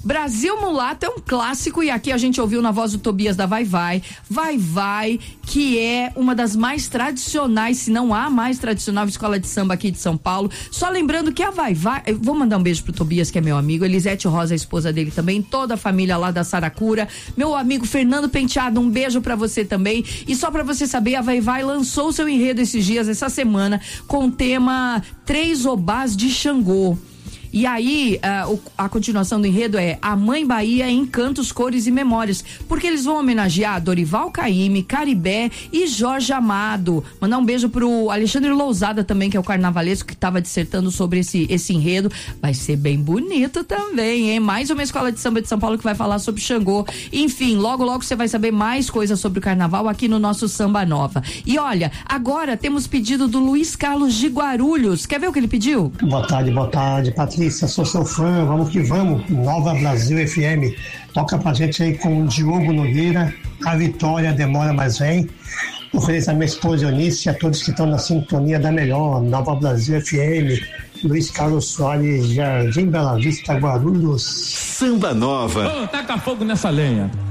Brasil Mulata é um clássico e aqui a gente ouviu na voz do Tobias da Vai Vai, que é uma das mais tradicionais, se não a mais tradicional escola de samba aqui de São Paulo. Só lembrando que a Vai Vai, eu vou mandar um beijo pro Tobias, que é meu amigo, Elisete Rosa, a esposa dele também, toda a família lá da Saracura, meu amigo Fernando Penteado, um beijo pra você também. E só pra você saber, a Vai Vai lançou o seu enredo esses dias, essa semana, com o tema 3 Obás de Xangô. E aí, a continuação do enredo é A Mãe Bahia em Cantos, Cores e Memórias, porque eles vão homenagear Dorival Caymmi, Caribé e Jorge Amado. Mandar um beijo pro Alexandre Lousada também, que é o carnavalesco que estava dissertando sobre esse enredo. Vai ser bem bonito também, hein? Mais uma escola de samba de São Paulo que vai falar sobre Xangô. Enfim, logo você vai saber mais coisas sobre o carnaval aqui no nosso Samba Nova. E olha, agora temos pedido do Luiz Carlos de Guarulhos. Quer ver o que ele pediu? Boa tarde, Patrícia. Sou seu fã, vamos que vamos. Nova Brasil FM. Toca pra gente aí com o Diogo Nogueira, A Vitória Demora Mas Vem. Ofereço a minha esposa Eunice e a todos que estão na sintonia da melhor. Nova Brasil FM. Luiz Carlos Soares, Jardim Bela Vista, Guarulhos. Samba Nova. Taca fogo nessa lenha.